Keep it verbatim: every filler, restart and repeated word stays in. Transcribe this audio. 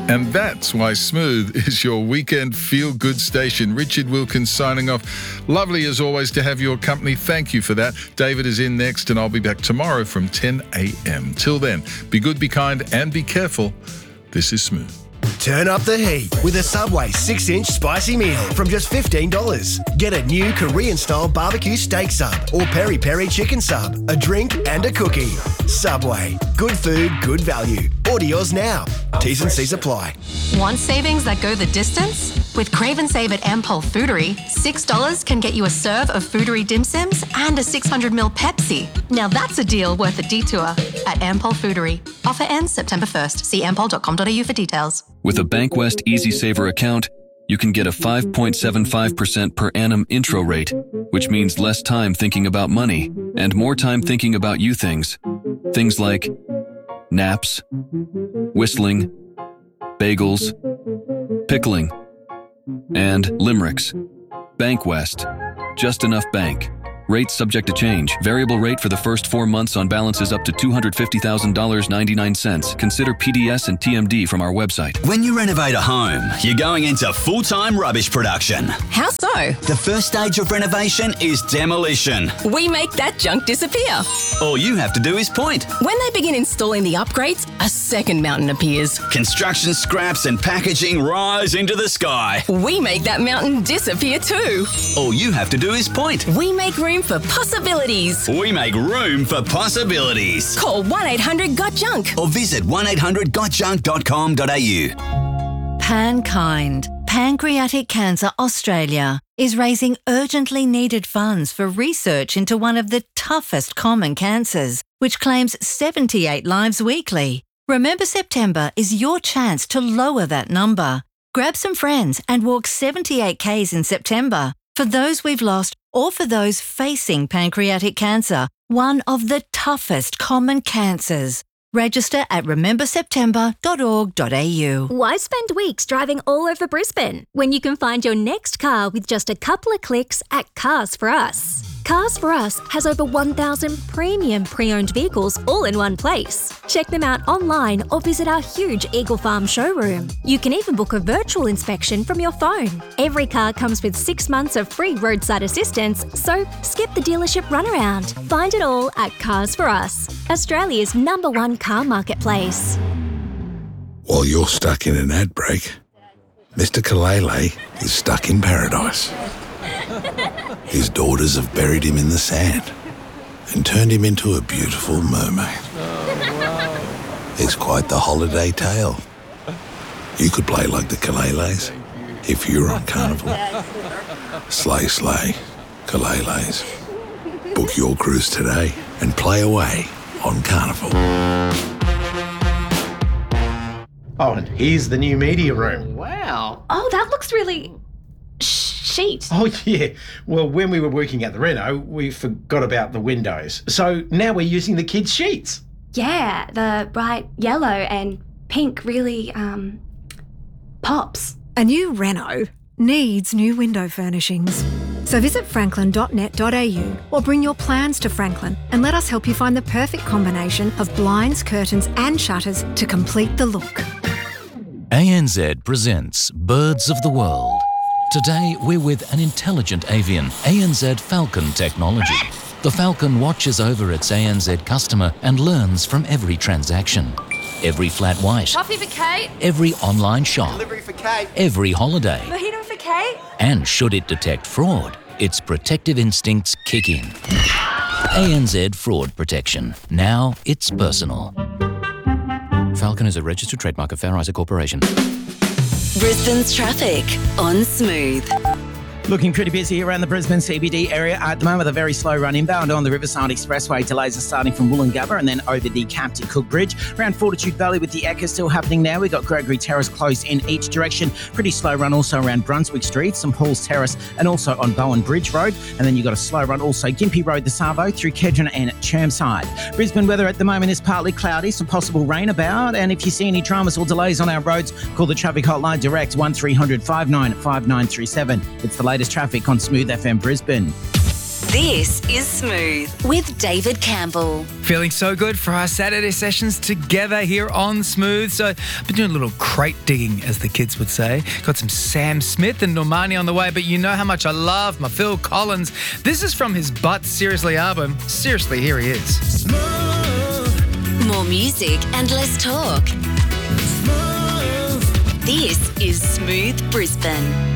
And that's why Smooth is your weekend feel-good station. Richard Wilkins signing off. Lovely as always to have your company. Thank you for that. David is in next and I'll be back tomorrow from ten a.m. Till then, be good, be kind and be careful. This is Smooth. Turn up the heat with a Subway six-inch spicy meal from just fifteen dollars. Get a new Korean-style barbecue steak sub or peri-peri chicken sub, a drink and a cookie. Subway. Good food, good value. Order yours now. T's and C's apply. Want savings that go the distance? With Crave and Save at Ampol Foodery, six dollars can get you a serve of Foodery dim sims and a six hundred milliliter Pepsi. Now that's a deal worth a detour at Ampol Foodery. Offer ends September first. See ampol dot com dot a u for details. With a Bankwest Easy Saver account, you can get a five point seven five percent per annum intro rate, which means less time thinking about money and more time thinking about you things. Things like naps, whistling, bagels, pickling, and limericks. Bankwest. Just enough bank. Rates subject to change. Variable rate for the first four months on balances up to two hundred fifty thousand dollars and ninety-nine cents. Consider P D S and T M D from our website. When you renovate a home, you're going into full-time rubbish production. How so? The first stage of renovation is demolition. We make that junk disappear. All you have to do is point. When they begin installing the upgrades, a second mountain appears. Construction scraps and packaging rise into the sky. We make that mountain disappear too. All you have to do is point. We make room for possibilities. We make room for possibilities. Call one eight hundred got junk or visit one eight hundred got junk dot com dot a u. PanKind, Pancreatic Cancer Australia, is raising urgently needed funds for research into one of the toughest common cancers, which claims seventy-eight lives weekly. Remember September is your chance to lower that number. Grab some friends and walk seventy-eight kays in September for those we've lost or for those facing pancreatic cancer, one of the toughest common cancers. Register at remember september dot org dot a u. Why spend weeks driving all over Brisbane when you can find your next car with just a couple of clicks at Cars for Us? Cars for Us has over one thousand premium pre-owned vehicles all in one place. Check them out online or visit our huge Eagle Farm showroom. You can even book a virtual inspection from your phone. Every car comes with six months of free roadside assistance, so skip the dealership runaround. Find it all at Cars for Us, Australia's number one car marketplace. While you're stuck in an ad break, Mister Kalele is stuck in paradise. His daughters have buried him in the sand and turned him into a beautiful mermaid. Oh, wow. It's quite the holiday tale. You could play like the Kaleles if you're on Carnival. Slay, slay, Kaleles. Book your cruise today and play away on Carnival. Oh, and here's the new media room. Wow. Oh, that looks really... Sheet. Oh, yeah. Well, when we were working at the reno, we forgot about the windows. So now we're using the kids' sheets. Yeah, the bright yellow and pink really, um, pops. A new reno needs new window furnishings. So visit franklin dot net dot a u or bring your plans to Franklin and let us help you find the perfect combination of blinds, curtains and shutters to complete the look. A N Z presents Birds of the World. Today, we're with an intelligent avian, A N Z Falcon technology. The Falcon watches over its A N Z customer and learns from every transaction. Every flat white. Coffee for Kate. Every online shop. Delivery for Kate. Every holiday. Mojito for Kate. And should it detect fraud, its protective instincts kick in. A N Z Fraud Protection. Now it's personal. Falcon is a registered trademark of Fair Isaac Corporation. Brisbane's traffic on Smooth. Looking pretty busy around the Brisbane C B D area at the moment. A very slow run inbound on the Riverside Expressway. Delays are starting from Wollongabba and then over the Captain Cook Bridge. Around Fortitude Valley with the Ecker still happening now. We've got Gregory Terrace closed in each direction. Pretty slow run also around Brunswick Street, St Paul's Terrace and also on Bowen Bridge Road. And then you've got a slow run also Gympie Road, the Savo through Kedron and Chermside. Brisbane weather at the moment is partly cloudy, some possible rain about. And if you see any dramas or delays on our roads, call the traffic hotline direct one three hundred five nine five nine three seven. It's the latest traffic on Smooth F M Brisbane. This is Smooth with David Campbell. Feeling so good for our Saturday sessions together here on Smooth. So I've been doing a little crate digging, as the kids would say. Got some Sam Smith and Normani on the way, but you know how much I love my Phil Collins. This is from his But Seriously album. Seriously, here he is. Smooth. More music and less talk. Smooth. This is Smooth Brisbane.